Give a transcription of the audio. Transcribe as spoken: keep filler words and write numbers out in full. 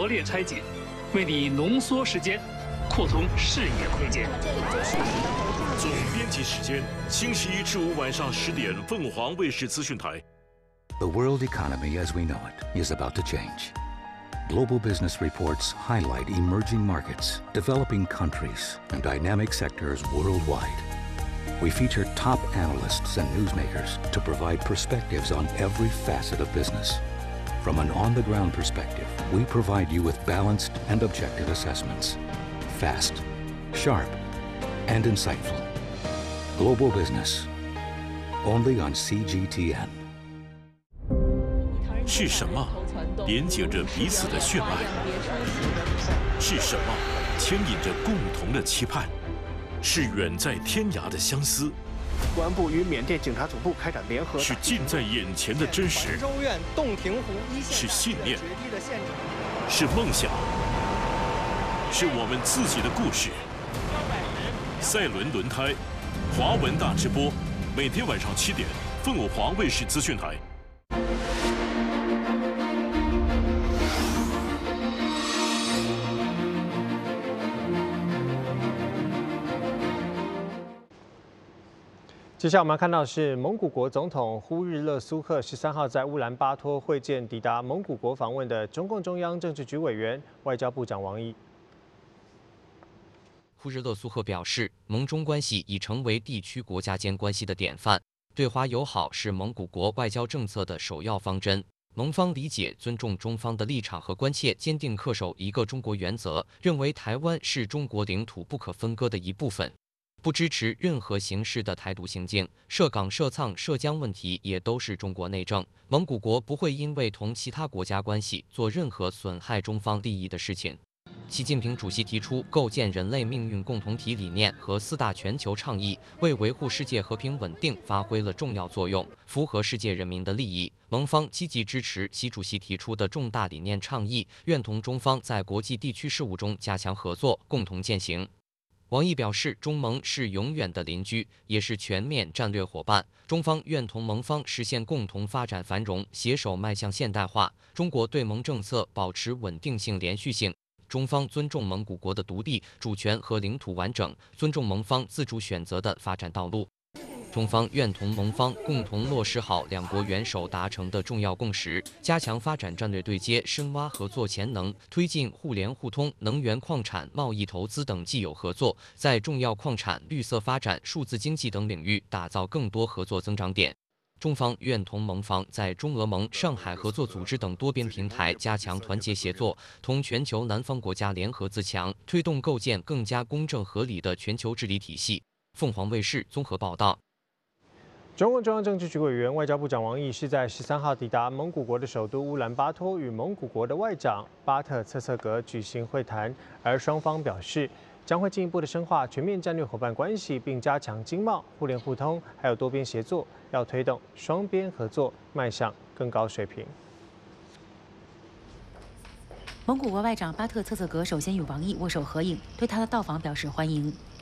罗列拆解，为你浓缩时间，扩充视野空间。 总编辑时间，星期一至五晚上十点，凤凰卫视资讯台。 The world economy as we know it is about to change. Global business reports highlight emerging markets, developing countries, and dynamic sectors worldwide. We feature top analysts and newsmakers to provide perspectives on every facet of business. From an on-the-ground perspective, we provide you with balanced and objective assessments. Fast, sharp, and insightful. Global Business. Only on C G T N. 是什么连接着彼此的血脉？是什么牵引着共同的期盼？是远在天涯的相思。 公安部与缅甸警察总部开展联合。 是近在眼前的真实。 州院洞庭湖一线。 是信念。是梦想。是我们自己的故事。赛伦轮胎，华文大直播，每天晚上七点，凤凰卫视资讯台。 接下来我们看到是蒙古国总统呼日勒苏赫十三号在乌兰巴托会见抵达蒙古国访问的中共中央政治局委员、外交部长王毅。 呼日勒苏赫表示，蒙中关系已成为地区国家间关系的典范，对华友好是蒙古国外交政策的首要方针。蒙方理解、尊重中方的立场和关切，坚定恪守一个中国原则，认为台湾是中国领土不可分割的一部分。不支持任何形式的台独行径，涉港、涉藏、涉疆问题也都是中国内政。蒙古国不会因为同其他国家关系做任何损害中方利益的事情。习近平主席提出构建人类命运共同体理念和四大全球倡议，为维护世界和平稳定发挥了重要作用，符合世界人民的利益。蒙方积极支持习主席提出的重大理念倡议，愿同中方在国际地区事务中加强合作，共同践行。王毅表示，中蒙是永远的邻居，也是全面战略伙伴。中方愿同蒙方实现共同发展繁荣，携手迈向现代化。中国对蒙政策保持稳定性、连续性。中方尊重蒙古国的独立、主权和领土完整，尊重蒙方自主选择的发展道路。中方愿同蒙方共同落实好两国元首达成的重要共识，加强发展战略对接，深挖合作潜能，推进互联互通、能源、矿产、贸易、投资等既有合作，在重要矿产、绿色发展、数字经济等领域打造更多合作增长点。中方愿同蒙方在中俄蒙、上海合作组织等多边平台加强团结协作，同全球南方国家联合自强，推动构建更加公正合理的全球治理体系。凤凰卫视综合报道。 中共中央政治局委员、外交部长王毅是在十三号抵达蒙古国的首都乌兰巴托，与蒙古国的外长巴特策策格举行会谈，而双方表示将会进一步的深化全面战略伙伴关系，并加强经贸、互联互通，还有多边协作，要推动双边合作迈向更高水平。 蒙古国外长巴特策策格首先与王毅握手合影，对他的到访表示欢迎。